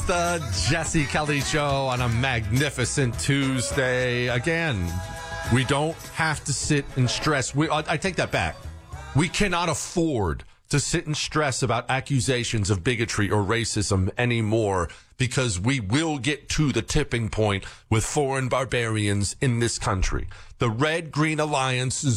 the Jesse Kelly Show on a magnificent Tuesday. Again, we don't have to sit and stress. I take that back. We cannot afford to sit and stress about accusations of bigotry or racism anymore, because we will get to the tipping point with foreign barbarians in this country. The Red Green Alliance